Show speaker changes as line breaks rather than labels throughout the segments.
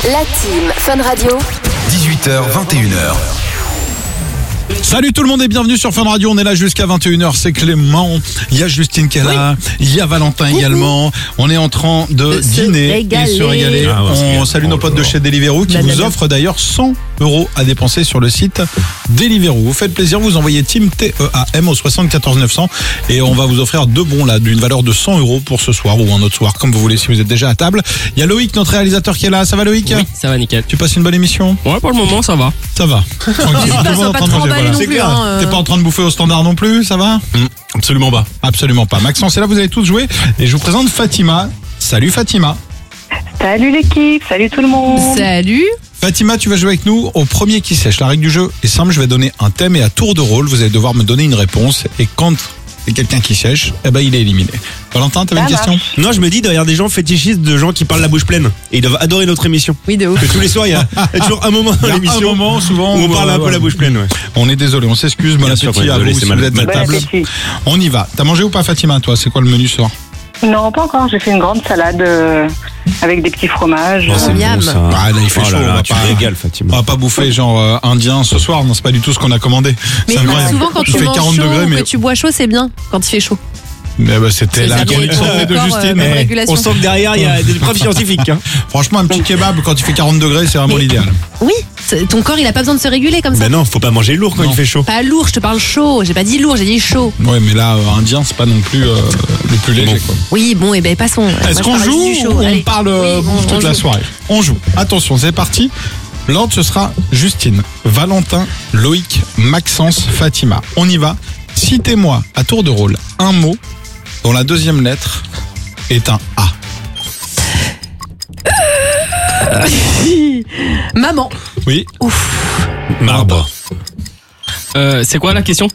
La team Fun Radio.
18h, 21h.
Salut tout le monde et bienvenue sur Fun Radio, on est là jusqu'à 21h, c'est Clément, il y a Justine qui est là, il y a Valentin également, on est en train de dîner et se régaler. On salue nos potes de chez Deliveroo qui vous offrent d'ailleurs 100 € à dépenser sur le site Deliveroo. Vous faites plaisir, vous envoyez Team TEAM au 74 900 et on va vous offrir 2 bons là d'une valeur de 100 € pour ce soir ou un autre soir comme vous voulez si vous êtes déjà à table. Il y a Loïc, notre réalisateur qui est là, ça va Loïc?
Oui, ça va nickel.
Tu passes une bonne émission?
Ouais, pour le moment ça va.
Ça va. Tranquille. Tout le monde est en train de manger, voilà.
C'est clair.
T'es pas en train de bouffer au standard non plus, ça va?
Absolument pas.
Absolument pas. Maxence est là, vous allez tous jouer. Et je vous présente Fatima. Salut Fatima.
Salut l'équipe, salut tout le monde.
Salut.
Fatima, tu vas jouer avec nous au premier qui sèche. La règle du jeu est simple, je vais donner un thème et à tour de rôle, vous allez devoir me donner une réponse. Et quand c'est quelqu'un qui sèche, eh ben il est éliminé. Valentin, t'avais une question?
Non, je me dis, derrière des gens fétichistes de gens qui parlent la bouche pleine. Et ils doivent adorer notre émission.
Oui, de ouf.
Que tous les soirs, il y a toujours un moment dans l'émission
un moment, souvent,
où on parle un peu la bouche pleine. Ouais.
On est désolé, on s'excuse, bon
Bien sûr,
appétit à
désolé,
vous
c'est
si
mal-
vous êtes à
mal-
table.
appétit.
On y va. T'as mangé ou pas Fatima, toi? C'est quoi le menu ce soir?
Non, pas encore, j'ai fait une grande salade avec des petits fromages.
Oh, c'est
Miam.
bon, ça.
Ah, là, il fait
Oh
chaud,
là
on
là,
va
tu
pas-
me régales, Fatima.
On va pas bouffer genre indien ce soir, non, c'est pas du tout ce qu'on a commandé.
Mais
C'est incroyable.
souvent quand
Il
tu
fait
manges
40
chaud
degrés,
ou
mais
que tu bois chaud, c'est bien quand il fait chaud.
c'était la
Ça
chronique
vient
santé
ton
de
corps,
Justine.
bonne régulation.
On sent que derrière, il y a des preuves scientifiques. Hein.
Franchement, un petit kebab quand il fait 40 degrés, c'est vraiment
Mais-
l'idéal.
Oui, ton corps il a pas besoin de se réguler comme ça.
Ben non, faut pas manger lourd quand
Non.
il fait chaud.
Pas lourd, je te parle chaud. J'ai pas dit lourd, j'ai dit chaud.
Ouais, mais là, indien, c'est pas non plus le plus léger. Quoi.
Oui, bon, et ben passons.
Est-ce
Moi,
qu'on
je parle
joue
juste du
ou
chaud.
on
Allez.
parle
Oui, bon,
toute
on
la
joue.
soirée? On joue. Attention, c'est parti. L'ordre, ce sera Justine, Valentin, Loïc, Maxence, Fatima. On y va. Citez-moi à tour de rôle un mot dont la deuxième lettre est un A.
Maman.
Oui.
Marbre.
C'est quoi la question?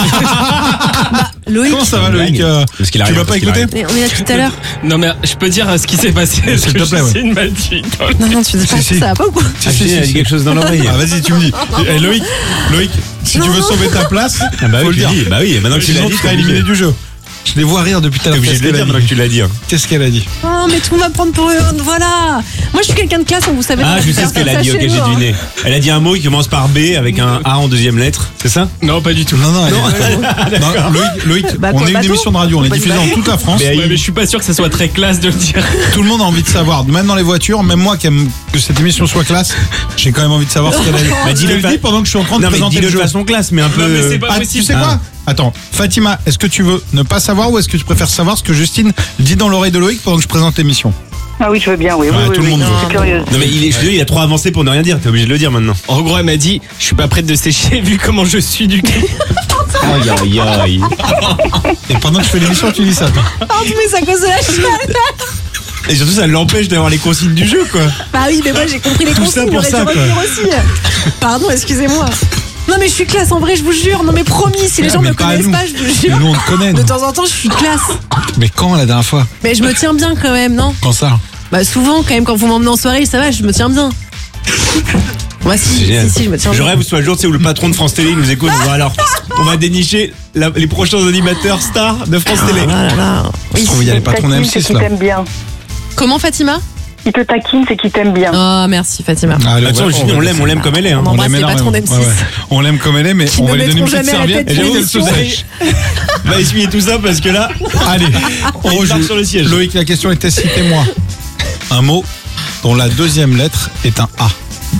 Loïc.
Comment ça va, Loïc?
Parce qu'il
Tu
arrive,
vas pas
parce qu'il
écouter?
arrive.
Mais on est là tout à l'heure.
Non mais je peux dire ce qui s'est passé.
S'il te plaît, ouais.
Justine m'a dit.
Non, tu dis pas
Si.
ça va pas ou quoi?
Si,
Ah,
si,
Justine,
si,
elle a dit
si.
quelque chose dans l'oreille.
Ah, vas-y, tu me dis. Eh, Loïc, si tu veux sauver ta place,
Ah bah
faut
oui,
le
tu
dire.
dis. Bah oui, maintenant que tu l'as
Sinon,
dit,
tu seras éliminé du jeu. Je les vois rire depuis tout à
T'es
l'heure.
obligé de le dire maintenant que tu l'as dit. Hein.
Qu'est-ce qu'elle a dit?
Oh, mais tout le monde va prendre pour une. Voilà. Moi, je suis quelqu'un de classe, vous savez.
Ah,
pas
je
faire
sais ce qu'elle
ça
a dit,
chez
ok, j'ai
nous, hein.
deviné. Elle a dit un mot qui commence par B avec un A en deuxième lettre, c'est ça?
Non, pas du tout.
Non, non, non, Loïc,
Bah,
on
quoi,
est une
bateau
émission de radio, on est
Pas de
diffusé dans
blague.
toute la France.
Ouais, mais je suis pas sûr que ça soit très classe de le dire.
Tout le monde a envie de savoir, même dans les voitures, même moi qui aime que cette émission soit classe, j'ai quand même envie de savoir ce qu'elle a dit.
Bah,
Je
dis-le
le dis pendant que je suis en train de
Non, mais
présenter
dis-le
le
de
jeu.
façon classe, mais un peu.
Non, mais c'est pas
Ah, tu
possible.
sais quoi? Attends, Fatima, est-ce que tu veux ne pas savoir ou est-ce que tu préfères savoir ce que Justine dit dans l'oreille de Loïc pendant que je présente l'émission?
Ah oui, je veux bien, oui,
Ouais,
oui,
tout le
oui,
monde
oui,
veut.
je suis curieuse.
Non, mais je suis désolé, il a trop avancé pour ne rien dire, t'es obligé de le dire maintenant.
En gros, elle m'a dit, je suis pas prête de sécher vu comment je suis du cul.
Aïe, aïe, aïe.
Et pendant que je fais l'émission, tu dis ça, toi.
Oh, mais c'est à cause de la chiale.
Et surtout, ça l'empêche d'avoir les consignes du jeu, quoi.
Bah oui, mais moi j'ai compris les
Tout
consignes,
ça pour
j'aurais
ça,
dû retenir aussi. Pardon, excusez-moi. Non mais je suis classe en vrai, je vous jure. Non mais promis, si les gens
Mais
me
pas à
connaissent
nous.
pas, je vous
Mais
jure.
nous, on te connaît.
De
nous.
temps en temps, je suis classe.
Mais quand la dernière fois?
Mais je me tiens bien quand même, non?
Quand ça?
Bah souvent, quand même, quand vous m'emmenez en soirée, ça va, je me tiens bien. Moi si,
Génial.
si, je me tiens
Je
bien.
rêve soit le jour tu sais, où le patron de France Télé il nous écoute. Bon, alors, on va dénicher les prochains animateurs stars de France Télé.
Ah là là.
Je trouve il y a les patrons
Taquine, c'est
d'M6
qui
là.
t'aime bien.
Comment Fatima?
Il te taquine, c'est qui t'aime bien.
Oh merci Fatima.
Allez,
Attends,
ouais,
Justine, on l'aime comme elle est. Hein.
On embrasse
l'aime
les patrons
énormément.
d'M6.
On l'aime comme elle est, mais
Qui
on
ne
va lui donner une
mettront
petite
jamais à la
serviette
tête
pour
d'une
qu'elle se
émission.
sèche.
Va essuyer tout ça parce que là,
Allez, on
il part
rejoue.
sur le siège.
Loïc, la question était citez-moi un mot dont la deuxième lettre est un A.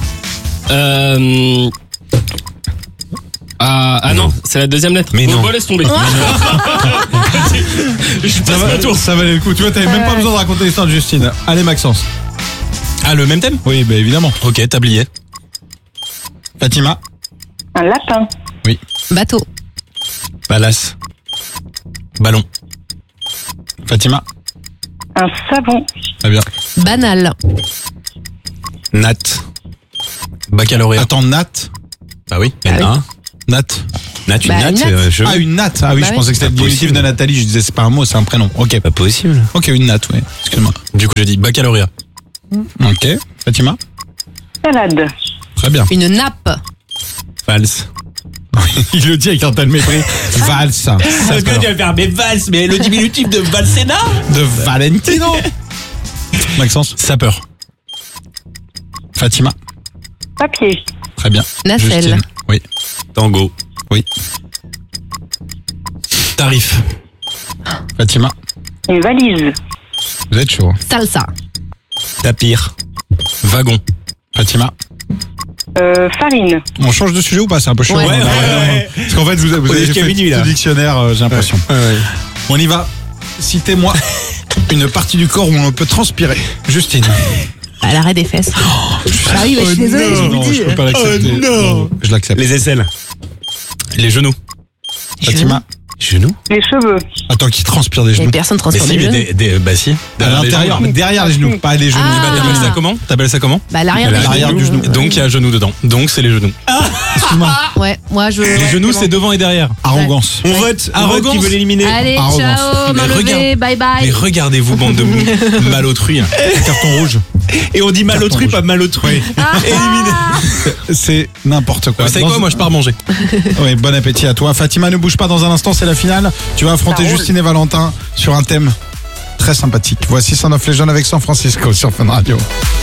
Ah non, c'est la deuxième lettre.
Mais non.
Bon, laisse tomber. Je
Ça,
passe mon tour.
ça valait le coup. Tu vois, t'avais même pas besoin de raconter l'histoire de Justine. Allez, Maxence.
Ah, le même thème?
Oui, bah évidemment.
Ok, tablier.
Fatima.
Un lapin.
Bateau.
Palace. Ballon.
Fatima.
Un savon.
Très bien.
Banal.
Nat. Baccalauréat.
Attends, Nat.
Bah oui,
Ah oui.
N1.
Nat.
Nat, une
Bah,
natte,
une natte.
cheveux.
Ah, une natte. Ah oui,
Bah
je
oui.
pensais que c'était le
Pas
diminutif
possible.
de Nathalie. Je disais, c'est pas un mot, c'est un prénom. Ok.
Pas possible.
Ok, une natte, oui. Excuse-moi.
Du coup, j'ai dit baccalauréat.
Ok. Fatima.
Salade.
Très bien.
Une nappe.
Valse.
Il le dit avec un tel mépris. Valse.
Parce que tu vas faire, mais valse, mais le diminutif de Valsena.
De Valentino. Maxence.
Sapeur.
Fatima.
Papier.
Très bien.
Nacelle.
Justine. Oui.
Tango.
Oui.
Tarif.
Fatima.
Une valise.
Vous êtes chaud.
Salsa.
Tapir.
Wagon.
Fatima.
Farine.
On change de sujet ou pas? C'est un peu chaud.
Ouais.
hein,
Ouais.
Parce qu'en fait, vous
On est
avez
jusqu'à
fait
minuit,
tout
là.
le dictionnaire, j'ai l'impression. On y va. Citez-moi une partie du corps où on peut transpirer. Justine.
À l'arrêt des fesses. Ah oui, je suis désolée, je
non,
vous dis.
je peux pas l'accepter.
Oh non.
Je l'accepte.
Les aisselles.
Les genoux.
Fatima.
Genoux.
Les cheveux.
Attends, qui transpire des
Mais
genoux?
personne
Mais
transpire
si,
des
mais
genoux.
bah si.
À l'intérieur, mais derrière les genoux, pas les genoux.
Ah.
T'appelles ça comment? T'appelles ça comment?
Bah, l'arrière
À l'arrière du genou.
Donc il y a un genou dedans. Donc c'est les genoux.
Excuse-moi.
Ouais, moi je.
Les genoux c'est devant et derrière.
Arrogance.
On vote.
Arrogance.
Qui veut l'éliminer?
Allez,
Arrogance.
ciao, main
Mais
levée,
regarde.
bye
Mais
bye.
regardez-vous bande de malautrui.
Carton rouge.
Et on dit mal
Carton
autrui,
rouge.
pas mal autrui. Éliminé.
C'est n'importe quoi.
Vous savez quoi? Moi je pars manger.
Oui, bon appétit à toi. Fatima, ne bouge pas dans un instant, c'est la finale. Tu vas affronter
Ça roule.
Justine et Valentin sur un thème très sympathique. Voici Son of Legend avec San Francisco sur Fun Radio.